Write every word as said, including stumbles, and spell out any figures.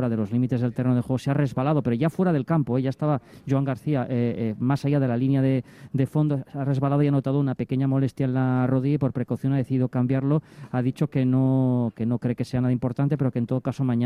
fuera de los límites del terreno de juego, se ha resbalado, pero ya fuera del campo, ¿eh? Ya estaba Joan García eh, eh, más allá de la línea de, de fondo, ha resbalado y ha notado una pequeña molestia en la rodilla y por precaución ha decidido cambiarlo. Ha dicho que no, que no cree que sea nada importante, pero que en todo caso mañana